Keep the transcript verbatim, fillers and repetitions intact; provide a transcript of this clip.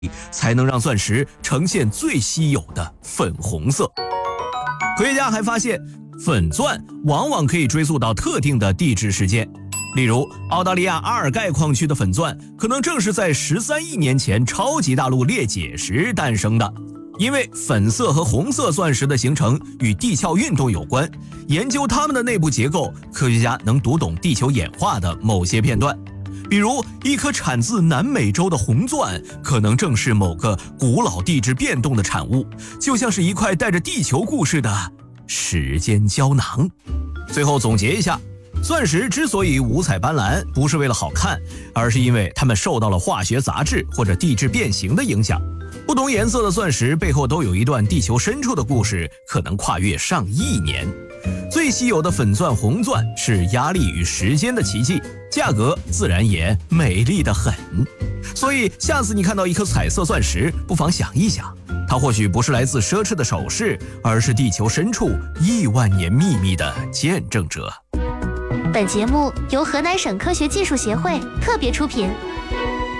才能让钻石呈现最稀有的粉红色。科学家还发现，粉钻往往可以追溯到特定的地质事件，例如澳大利亚阿尔盖矿区的粉钻可能正是在十三亿年前超级大陆裂解时诞生的。因为粉色和红色钻石的形成与地壳运动有关，研究它们的内部结构，科学家能读懂地球演化的某些片段。比如一颗产自南美洲的红钻可能正是某个古老地质变动的产物，就像是一块带着地球故事的时间胶囊。最后总结一下，钻石之所以五彩斑斓，不是为了好看，而是因为它们受到了化学杂质或者地质变形的影响。不同颜色的钻石背后都有一段地球深处的故事，可能跨越上亿年。最稀有的粉钻红钻是压力与时间的奇迹，价格自然也美丽得很。所以下次你看到一颗彩色钻石，不妨想一想，它或许不是来自奢侈的首饰，而是地球深处亿万年秘密的见证者。 本节目由河南省科学技术协会特别出品。